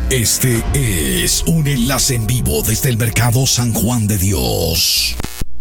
Este es un enlace en vivo desde el Mercado San Juan de Dios.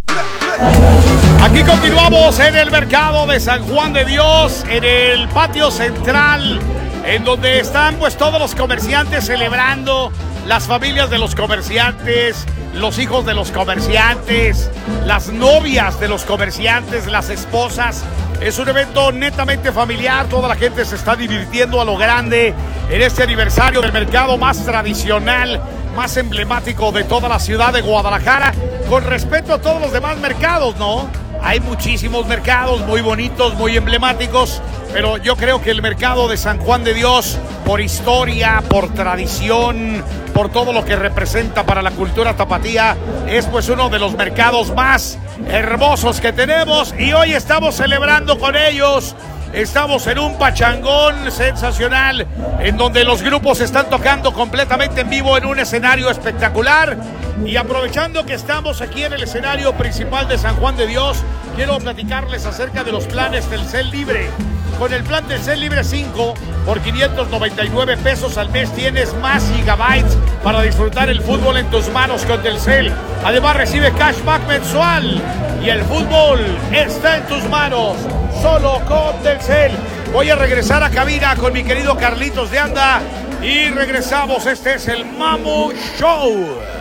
Aquí continuamos en el Mercado de San Juan de Dios, en el patio central, en donde están pues todos los comerciantes celebrando, las familias de los comerciantes, los hijos de los comerciantes, las novias de los comerciantes, las esposas. Es un evento netamente familiar, toda la gente se está divirtiendo a lo grande en este aniversario del mercado más tradicional, más emblemático de toda la ciudad de Guadalajara, con respecto a todos los demás mercados, ¿no? Hay muchísimos mercados muy bonitos, muy emblemáticos, pero yo creo que el mercado de San Juan de Dios, por historia, por tradición, por todo lo que representa para la cultura tapatía, es pues uno de los mercados más hermosos que tenemos, y hoy estamos celebrando con ellos. Estamos en un pachangón sensacional, en donde los grupos están tocando completamente en vivo en un escenario espectacular. Y aprovechando que estamos aquí en el escenario principal de San Juan de Dios, quiero platicarles acerca de los planes Telcel Libre. Con el plan Telcel Libre 5, por 599 pesos al mes, tienes más gigabytes para disfrutar el fútbol en tus manos con Telcel. Además, recibe cashback mensual y el fútbol está en tus manos, solo con Telcel. Voy a regresar a cabina con mi querido Carlitos de Anda y regresamos. Este es el Mamu Show.